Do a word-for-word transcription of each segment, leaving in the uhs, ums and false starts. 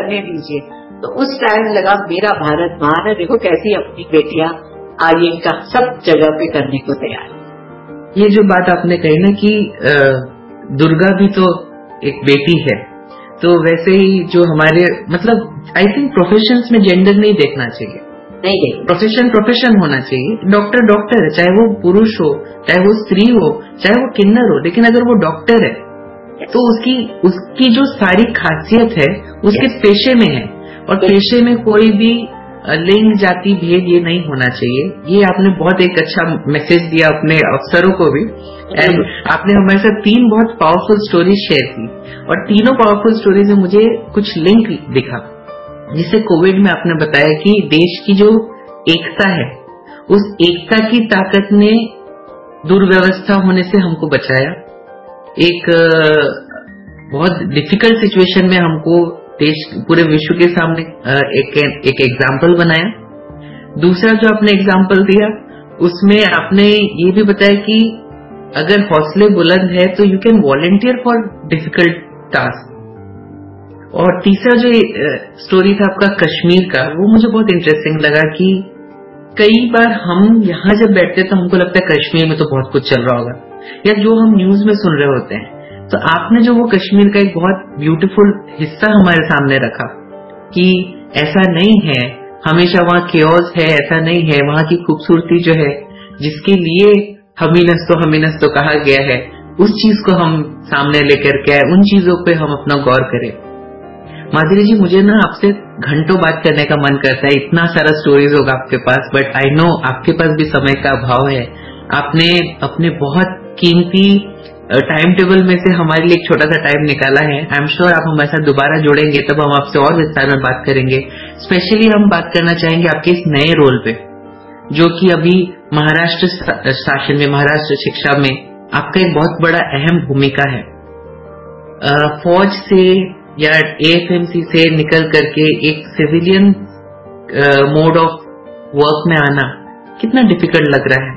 करने दीजिए। तो उस टाइम लगा मेरा भारत महान है, देखो कैसी अपनी बेटियां आगे का सब जगह पे करने को तैयार है। ये जो बात आपने कही ना कि दुर्गा भी तो एक बेटी है, तो वैसे ही जो हमारे मतलब आई थिंक प्रोफेशंस में जेंडर नहीं देखना चाहिए। नहीं नहीं, प्रोफेशन प्रोफेशन होना चाहिए। डॉक्टर डॉक्टर है, चाहे वो पुरुष हो, चाहे वो स्त्री हो, चाहे वो किन्नर हो, लेकिन अगर वो डॉक्टर है तो उसकी उसकी जो सारी खासियत है उसके पेशे में है, और पेशे में कोई भी लिंग जाति भेद ये नहीं होना चाहिए। ये आपने बहुत एक अच्छा मैसेज दिया अपने अफसरों को भी, एंड आपने हमारे साथ तीन बहुत पावरफुल स्टोरीज शेयर की, और तीनों पावरफुल स्टोरीज में मुझे कुछ लिंक दिखा। जिसे कोविड में आपने बताया कि देश की जो एकता है, उस एकता की ताकत ने दुर्व्यवस्था होने से हमको बचाया। एक बहुत डिफिकल्ट सिचुएशन में हमको देश पूरे विश्व के सामने एक एक एग्जाम्पल बनाया। दूसरा जो आपने एग्जाम्पल दिया उसमें आपने ये भी बताया कि अगर हौसले बुलंद है तो you can volunteer for difficult task. और तीसरा जो स्टोरी था आपका कश्मीर का, वो मुझे बहुत इंटरेस्टिंग लगा कि कई बार हम यहाँ जब बैठते तो हमको लगता है कश्मीर में तो बहुत कुछ चल रहा होगा, या जो हम न्यूज में सुन रहे होते हैं। तो आपने जो वो कश्मीर का एक बहुत ब्यूटीफुल हिस्सा हमारे सामने रखा कि ऐसा नहीं है हमेशा वहाँ केओस है, ऐसा नहीं है, वहाँ की खूबसूरती जो है जिसके लिए हमीनस तो हमीनस तो कहा गया है, उस चीज को हम सामने लेकर के आए, उन चीजों पे हम अपना गौर करें। माधुरी जी, मुझे ना आपसे घंटों बात करने का मन करता है, इतना सारा स्टोरीज होगा आपके पास, बट आई नो आपके पास भी समय का अभाव है। आपने अपने बहुत कीमती टाइम टेबल में से हमारे लिए एक छोटा सा टाइम निकाला है। आई एम श्योर आप हमारे साथ दोबारा जुड़ेंगे तब हम आपसे और विस्तार में बात करेंगे। स्पेशली हम बात करना चाहेंगे आपके इस नए रोल पे, जो कि अभी महाराष्ट्र शासन में, महाराष्ट्र शिक्षा में आपका एक बहुत बड़ा अहम भूमिका है। फौज से या एएफएमसी से निकल करके एक सिविलियन मोड ऑफ वर्क में आना कितना डिफिकल्ट लग रहा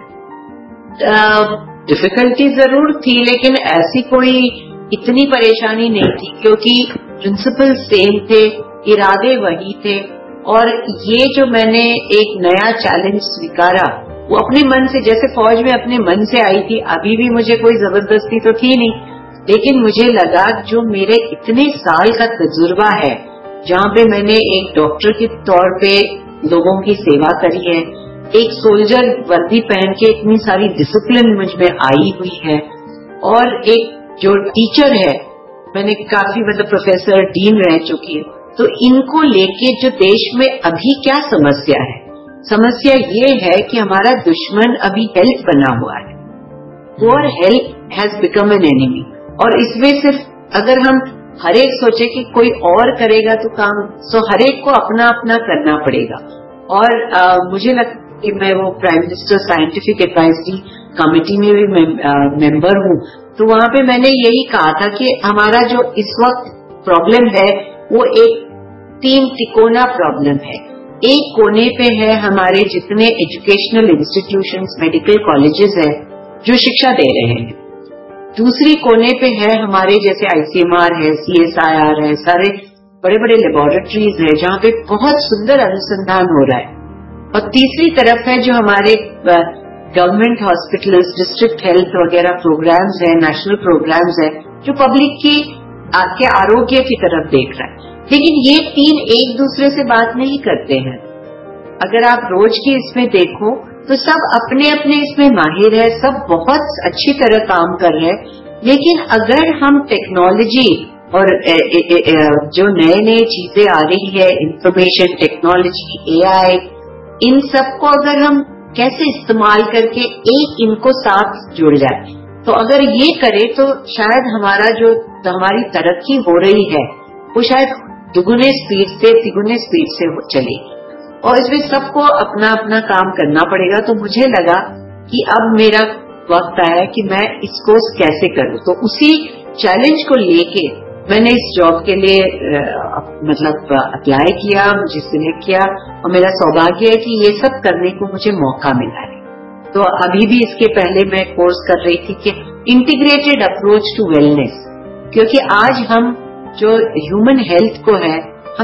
है? डिफिकल्टी जरूर थी, लेकिन ऐसी कोई इतनी परेशानी नहीं थी क्योंकि प्रिंसिपल सेम थे, इरादे वही थे। और ये जो मैंने एक नया चैलेंज स्वीकारा वो अपने मन से, जैसे फौज में अपने मन से आई थी, अभी भी मुझे कोई जबरदस्ती तो थी नहीं, लेकिन मुझे लगा जो मेरे इतने साल का तजुर्बा है, जहाँ पे मैंने एक डॉक्टर के तौर पे लोगों की सेवा करी है, एक सोल्जर वर्दी पहन के इतनी सारी डिसिप्लिन मुझ में आई हुई है, और एक जो टीचर है, मैंने काफी मतलब प्रोफेसर डीन रह चुकी है, तो इनको लेके जो देश में अभी क्या समस्या है, समस्या ये है कि हमारा दुश्मन अभी हेल्थ बना हुआ है, poor health has become an enemy. और इसमें सिर्फ अगर हम हर एक सोचे कि कोई और करेगा तो काम, सो हर एक को अपना अपना करना पड़ेगा। और आ, मुझे लगता कि मैं वो prime minister scientific advisory committee में भी मेंबर हूँ, तो वहां पे मैंने यही कहा था कि हमारा जो इस वक्त प्रॉब्लम है वो एक तीन तिकोना प्रॉब्लम है। एक कोने पे है हमारे जितने एजुकेशनल इंस्टीट्यूशंस, मेडिकल कॉलेजेस है जो शिक्षा दे रहे हैं, दूसरी कोने पे है हमारे जैसे आईसीएमआर है, सीएसआईआर है, सारे बड़े बड़े लेबोरेटरीज है जहाँ पे बहुत सुंदर अनुसंधान हो रहा है, और तीसरी तरफ है जो हमारे गवर्नमेंट हॉस्पिटल्स, डिस्ट्रिक्ट हेल्थ वगैरह प्रोग्राम्स है, नेशनल प्रोग्राम्स है जो पब्लिक की के आरोग्य की तरफ देख रहा है। लेकिन ये तीन एक दूसरे से बात नहीं करते हैं। अगर आप रोज की इसमें देखो तो सब अपने अपने इसमें माहिर है, सब बहुत अच्छी तरह काम कर रहे हैं, लेकिन अगर हम टेक्नोलॉजी और ए, ए, ए, जो नए नए चीजें आ रही है, इंफॉर्मेशन टेक्नोलॉजी, एआई, इन सबको अगर हम कैसे इस्तेमाल करके एक इनको साथ जुड़ जाए, तो अगर ये करे तो शायद हमारा जो तो हमारी तरक्की हो रही है वो शायद दुगुने स्पीड से तिगुने स्पीड से चलेगी। और इसमें सबको अपना अपना काम करना पड़ेगा। तो मुझे लगा कि अब मेरा वक्त आया कि मैं इसको कैसे करूं, तो उसी चैलेंज को लेके मैंने इस जॉब के लिए आ, मतलब अप्लाई किया, मुझे सिलेक्ट किया, और मेरा सौभाग्य है कि ये सब करने को मुझे मौका मिला है। तो अभी भी इसके पहले मैं कोर्स कर रही थी कि इंटीग्रेटेड अप्रोच टू वेलनेस, क्योंकि आज हम जो ह्यूमन हेल्थ को है